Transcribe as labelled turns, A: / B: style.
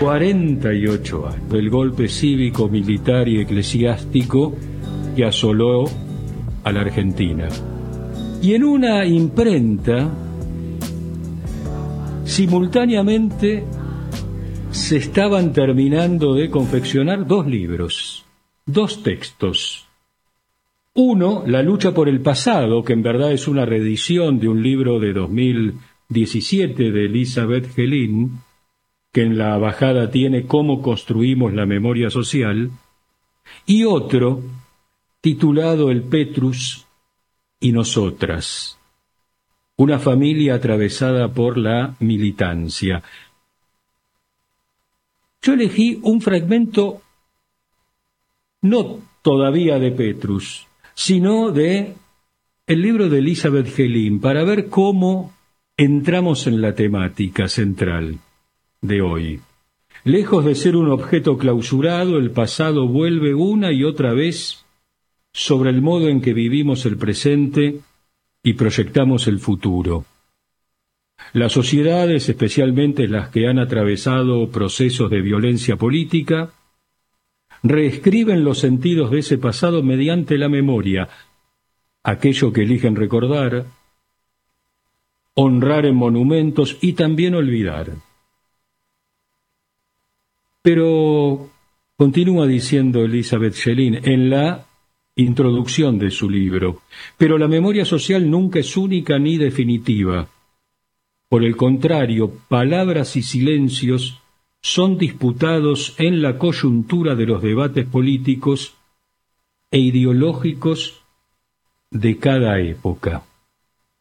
A: 48 años del golpe cívico, militar y eclesiástico que asoló a la Argentina. Y en una imprenta, simultáneamente, se estaban terminando de confeccionar dos libros, dos textos. Uno, La lucha por el pasado, que en verdad es una reedición de un libro de 2017 de Elizabeth Gelin, que en la bajada tiene Cómo construimos la memoria social, y otro, titulado El Petrus y nosotras, una familia atravesada por la militancia. Yo elegí un fragmento no todavía de Petrus, sino de el libro de Elizabeth Gelin, para ver cómo entramos en la temática central de hoy. Lejos de ser un objeto clausurado, el pasado vuelve una y otra vez sobre el modo en que vivimos el presente y proyectamos el futuro. Las sociedades, especialmente las que han atravesado procesos de violencia política, reescriben los sentidos de ese pasado mediante la memoria, aquello que eligen recordar, honrar en monumentos y también olvidar. Pero, continúa diciendo Elizabeth Gelin en la introducción de su libro, pero la memoria social nunca es única ni definitiva. Por el contrario, palabras y silencios son disputados en la coyuntura de los debates políticos e ideológicos de cada época.